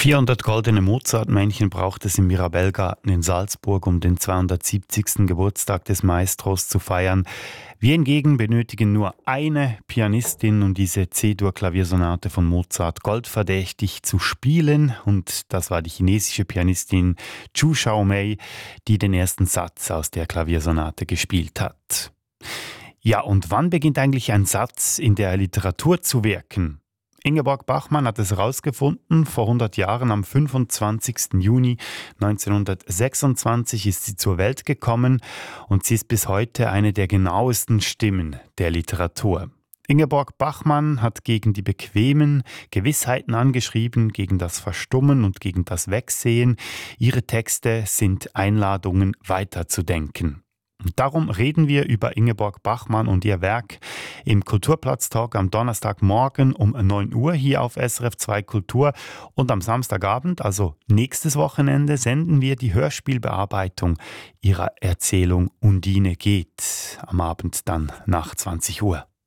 400 goldene Mozart-Männchen braucht es im Mirabellgarten in Salzburg, um den 270. Geburtstag des Maestros zu feiern. Wir hingegen benötigen nur eine Pianistin, um diese C-Dur-Klaviersonate von Mozart goldverdächtig zu spielen. Und das war die chinesische Pianistin Zhu Xiaomei, die den ersten Satz aus der Klaviersonate gespielt hat. Ja, und wann beginnt eigentlich ein Satz in der Literatur zu wirken? Ingeborg Bachmann hat es herausgefunden. Vor 100 Jahren, am 25. Juni 1926, ist sie zur Welt gekommen und sie ist bis heute eine der genauesten Stimmen der Literatur. Ingeborg Bachmann hat gegen die bequemen Gewissheiten angeschrieben, gegen das Verstummen und gegen das Wegsehen. Ihre Texte sind Einladungen, weiterzudenken. Und darum reden wir über Ingeborg Bachmann und ihr Werk im Kulturplatz-Talk am Donnerstagmorgen um 9 Uhr hier auf SRF 2 Kultur. Und am Samstagabend, also nächstes Wochenende, senden wir die Hörspielbearbeitung ihrer Erzählung Undine geht. Am Abend dann nach 20 Uhr.